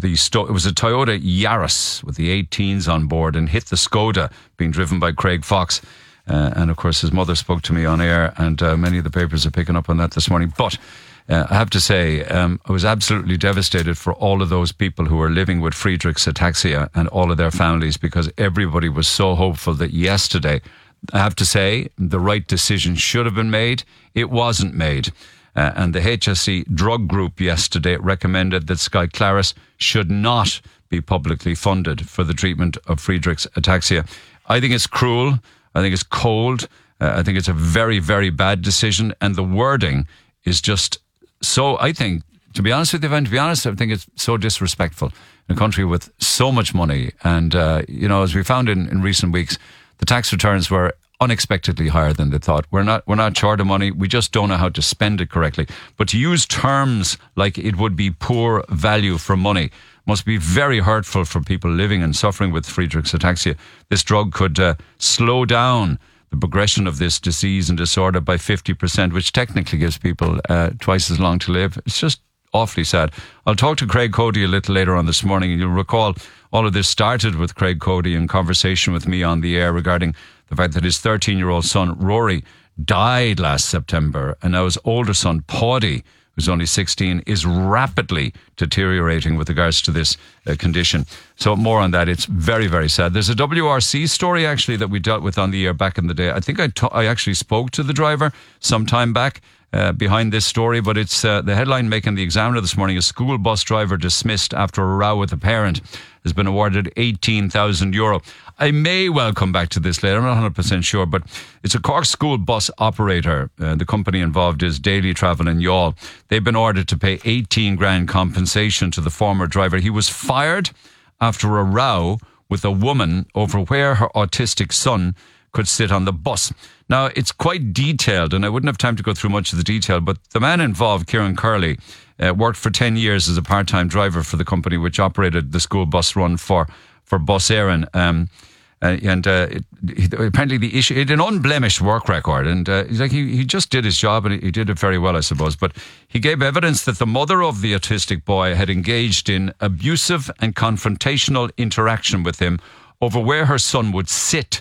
it was a Toyota Yaris with the 18s on board and hit the Skoda being driven by Craig Fox. And of course, his mother spoke to me on air, and many of the papers are picking up on that this morning. But I have to say, I was absolutely devastated for all of those people who are living with Friedreich's ataxia and all of their families, because everybody was so hopeful that yesterday, I have to say, the right decision should have been made. It wasn't made. And the HSE drug group yesterday recommended that Skyclarys should not be publicly funded for the treatment of Friedreich's ataxia. I think it's cruel. I think it's cold. I think it's a very, very bad decision. And the wording is just so, I think, to be honest with you, I think it's so disrespectful in a country with so much money. And, as we found in recent weeks, the tax returns were unexpectedly higher than they thought. We're not short of money. We just don't know how to spend it correctly. But to use terms like it would be poor value for money must be very hurtful for people living and suffering with Friedreich's ataxia. This drug could slow down the progression of this disease and disorder by 50%, which technically gives people twice as long to live. It's just awfully sad. I'll talk to Craig Cody a little later on this morning, and you'll recall all of this started with Craig Cody in conversation with me on the air regarding the fact that his 13-year-old son, Rory, died last September, and now his older son, Paddy, who's only 16, is rapidly deteriorating with regards to this condition. So more on that. It's very, very sad. There's a WRC story, actually, that we dealt with on the air back in the day. I think I actually spoke to the driver some time back behind this story, but it's the headline making the Examiner this morning: a school bus driver dismissed after a row with a parent has been awarded €18,000. I may well come back to this later. I'm not 100% sure, but it's a Cork school bus operator. The company involved is Daily Travel in Youghal. They've been ordered to pay 18 grand compensation to the former driver. He was fired after a row with a woman over where her autistic son could sit on the bus. Now, it's quite detailed, and I wouldn't have time to go through much of the detail, but the man involved, Kieran Curley, worked for 10 years as a part-time driver for the company which operated the school bus run for Bus Éireann. Apparently the issue, he had an unblemished work record, and he just did his job, and he did it very well, I suppose. But he gave evidence that the mother of the autistic boy had engaged in abusive and confrontational interaction with him over where her son would sit.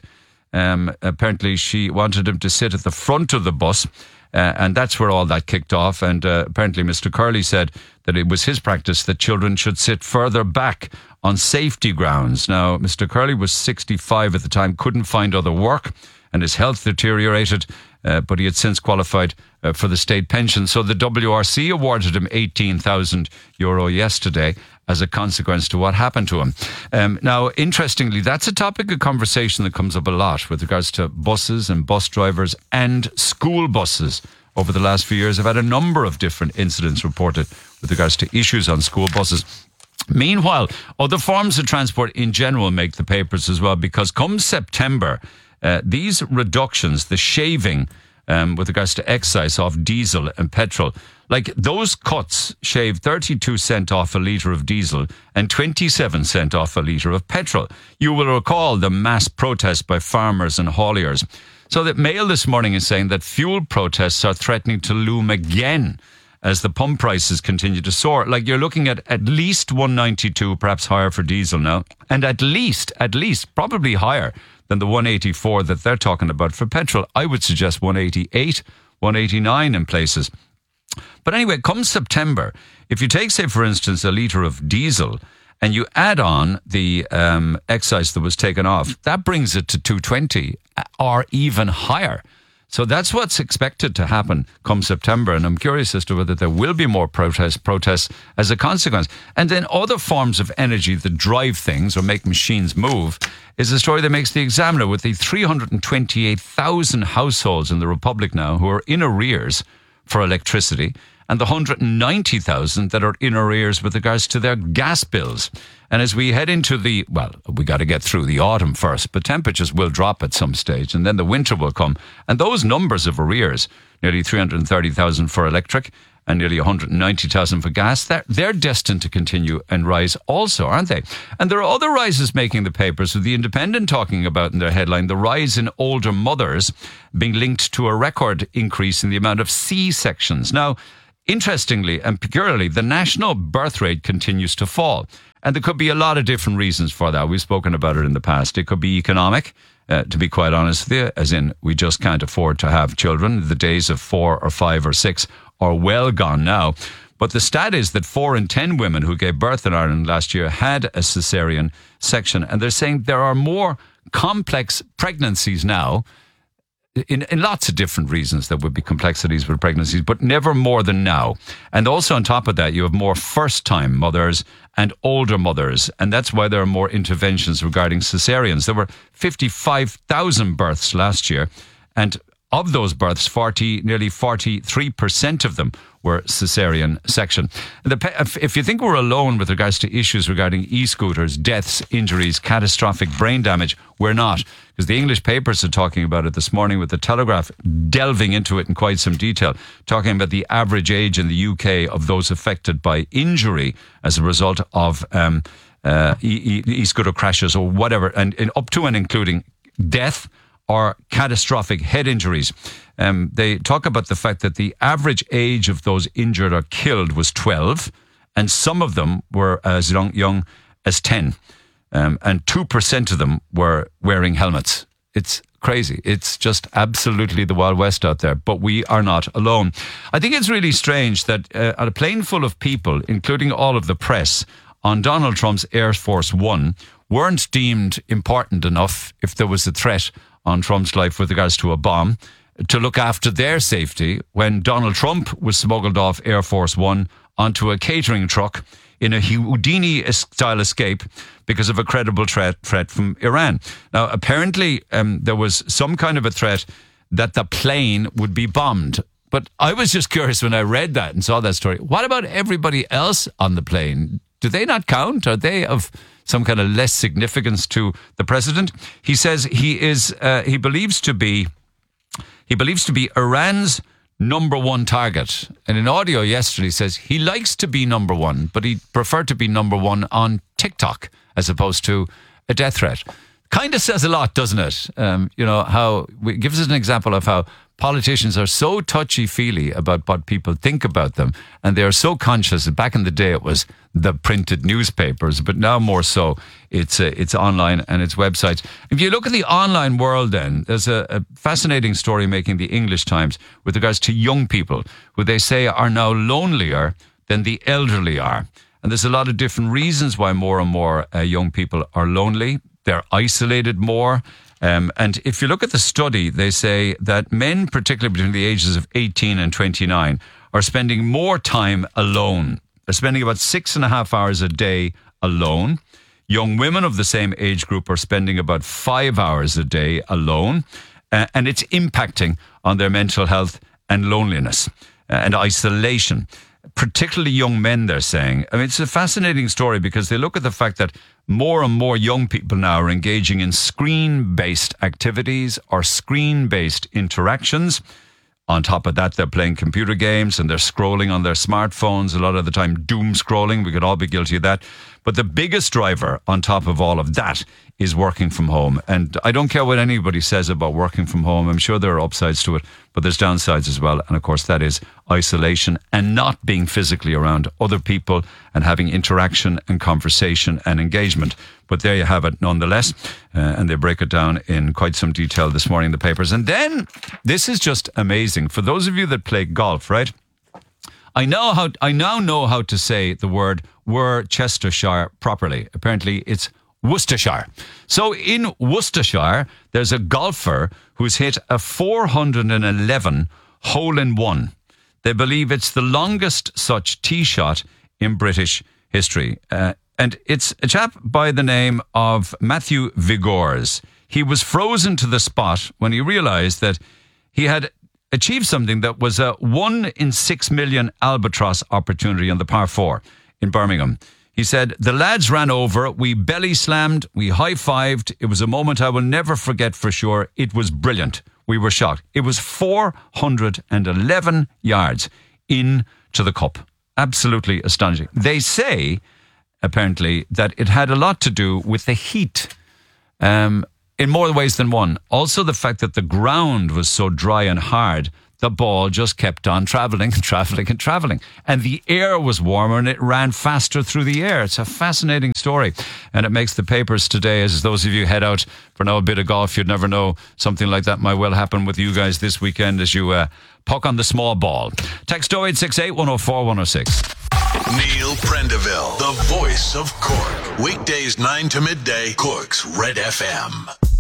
Apparently she wanted him to sit at the front of the bus, and that's where all that kicked off. And apparently Mr. Curley said that it was his practice that children should sit further back on safety grounds. Now, Mr. Curley was 65 at the time, couldn't find other work, and his health deteriorated, but he had since qualified for the state pension. So the WRC awarded him €18,000 yesterday as a consequence to what happened to him. Now, interestingly, that's a topic of conversation that comes up a lot with regards to buses and bus drivers and school buses. Over the last few years, I've had a number of different incidents reported with regards to issues on school buses. Meanwhile, other forms of transport in general make the papers as well, because come September, these reductions, the shaving with regards to excise off diesel and petrol, like those cuts shave 32 cent off a litre of diesel and 27 cent off a litre of petrol. You will recall the mass protest by farmers and hauliers. So that Mail this morning is saying that fuel protests are threatening to loom again as the pump prices continue to soar. Like, you're looking at least 192, perhaps higher for diesel now, and at least, probably higher than the 184 that they're talking about for petrol. I would suggest 188, 189 in places. But anyway, come September, if you take, say, for instance, a litre of diesel and you add on the excise that was taken off, that brings it to 220 or even higher. So that's what's expected to happen come September, and I'm curious as to whether there will be more protests as a consequence. And then other forms of energy that drive things or make machines move is a story that makes the Examiner with the 328,000 households in the Republic now who are in arrears for electricity, and the 190,000 that are in arrears with regards to their gas bills. And as we head into we got to get through the autumn first, but temperatures will drop at some stage, and then the winter will come. And those numbers of arrears, nearly 330,000 for electric and nearly 190,000 for gas, they're destined to continue and rise also, aren't they? And there are other rises making the papers, with the Independent talking about in their headline the rise in older mothers being linked to a record increase in the amount of C-sections. Now, interestingly and peculiarly, the national birth rate continues to fall. And there could be a lot of different reasons for that. We've spoken about it in the past. It could be economic, to be quite honest with you, as in we just can't afford to have children. The days of 4 or 5 or 6 are well gone now. But the stat is that 4 in 10 women who gave birth in Ireland last year had a cesarean section. And they're saying there are more complex pregnancies now, in lots of different reasons there would be complexities with pregnancies, but never more than now. And also on top of that, you have more first-time mothers and older mothers. And that's why there are more interventions regarding cesareans. There were 55,000 births last year. And of those births, nearly 43% of them were cesarean section. If you think we're alone with regards to issues regarding e-scooters, deaths, injuries, catastrophic brain damage, we're not. Because the English papers are talking about it this morning, with the Telegraph delving into it in quite some detail, talking about the average age in the UK of those affected by injury as a result of e-scooter crashes or whatever, and up to and including death or catastrophic head injuries. They talk about the fact that the average age of those injured or killed was 12, and some of them were as young as 10. And 2% of them were wearing helmets. It's crazy. It's just absolutely the Wild West out there, but we are not alone. I think it's really strange that a plane full of people, including all of the press, on Donald Trump's Air Force One, weren't deemed important enough, if there was a threat on Trump's life with regards to a bomb, to look after their safety when Donald Trump was smuggled off Air Force One onto a catering truck in a Houdini-style escape because of a credible threat from Iran. Now, apparently, there was some kind of a threat that the plane would be bombed. But I was just curious when I read that and saw that story. What about everybody else on the plane? Do they not count? Are they of some kind of less significance to the president? He says he believes to be Iran's number one target. And in audio yesterday says he likes to be number one, but he'd prefer to be number one on TikTok as opposed to a death threat. Kind of says a lot, doesn't it? How it gives us an example of how politicians are so touchy-feely about what people think about them, and they are so conscious. Back in the day, it was the printed newspapers, but now more so, it's online and it's websites. If you look at the online world, then there's a fascinating story making the English Times with regards to young people who they say are now lonelier than the elderly are, and there's a lot of different reasons why more and more young people are lonely. They're isolated more. And if you look at the study, they say that men, particularly between the ages of 18 and 29, are spending more time alone. They're spending about 6.5 hours a day alone. Young women of the same age group are spending about 5 hours a day alone. And it's impacting on their mental health and loneliness and isolation. Particularly young men, they're saying. I mean, it's a fascinating story because they look at the fact that more and more young people now are engaging in screen-based activities or screen-based interactions. On top of that, they're playing computer games and they're scrolling on their smartphones, a lot of the time doom scrolling. We could all be guilty of that. But the biggest driver on top of all of that is working from home. And I don't care what anybody says about working from home. I'm sure there are upsides to it, but there's downsides as well. And of course, that is isolation and not being physically around other people and having interaction and conversation and engagement. But there you have it nonetheless. And they break it down in quite some detail this morning in the papers. And then this is just amazing. For those of you that play golf, right? I now know how to say the word Worcestershire properly. Apparently it's Worcestershire. So in Worcestershire, there's a golfer who's hit a 411 hole-in-one. They believe it's the longest such tee shot in British history. And it's a chap by the name of Matthew Vigors. He was frozen to the spot when he realised that he had achieved something that was a 1 in 6 million albatross opportunity on the par 4 in Birmingham. He said, the lads ran over, we belly slammed, we high-fived. It was a moment I will never forget for sure. It was brilliant. We were shocked. It was 411 yards into the cup. Absolutely astonishing. They say, apparently, that it had a lot to do with the heat. In more ways than one. Also the fact that the ground was so dry and hard the ball just kept on travelling and travelling and travelling. And the air was warmer and it ran faster through the air. It's a fascinating story. And it makes the papers today, as those of you head out for now a bit of golf, you'd never know something like that might well happen with you guys this weekend as you puck on the small ball. Text 0868 104 106. Neil Prendeville, the voice of Cork. Weekdays 9 to midday, Cork's Red FM.